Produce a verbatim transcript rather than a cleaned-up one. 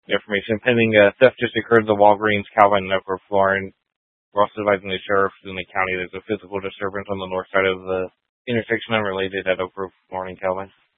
information. Pending uh, theft just occurred at the Walgreens, Calvin, and Upper Florence. We're also advising the sheriffs in the county there's a physical disturbance on the north side of the intersection unrelated at Upper Florence, Calvin.